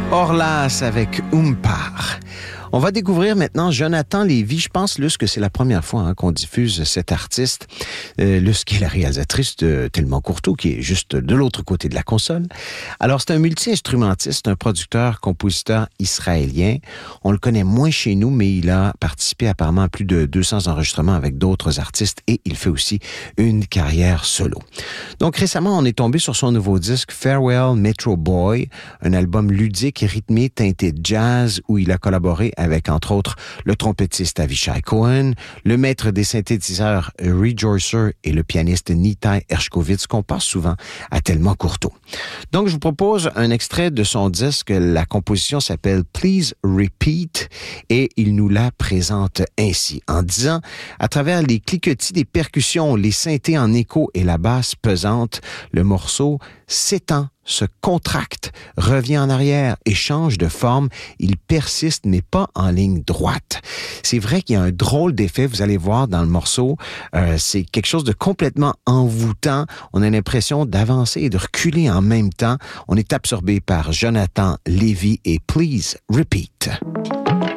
Orlas avec Umpar. On va découvrir maintenant Jonathan Lévy. Je pense, Luce, que c'est la première fois qu'on diffuse cet artiste. Luce, qui est la réalisatrice de Tellement Courteau, qui est juste de l'autre côté de la console. Alors, c'est un multi-instrumentiste, un producteur, compositeur israélien. On le connaît moins chez nous, mais il a participé apparemment à plus de 200 enregistrements avec d'autres artistes et il fait aussi une carrière solo. Donc, récemment, on est tombé sur son nouveau disque Farewell Metro Boy, un album ludique et rythmé teinté de jazz où il a collaboré avec, entre autres, le trompettiste Avishai Cohen, le maître des synthétiseurs Rejoicer et le pianiste Nitai Hershkovitz, qu'on passe souvent à Tellement Courteau. Donc, je vous propose un extrait de son disque. La composition s'appelle Please Repeat et il nous la présente ainsi, en disant, à travers les cliquetis des percussions, les synthés en écho et la basse pesante, le morceau s'étend, se contracte, revient en arrière et change de forme. Il persiste, mais pas en ligne droite. C'est vrai qu'il y a un drôle d'effet, vous allez voir dans le morceau. C'est quelque chose de complètement envoûtant. On a l'impression d'avancer et de reculer en même temps. On est absorbé par Jonathan Lévy et Please Repeat.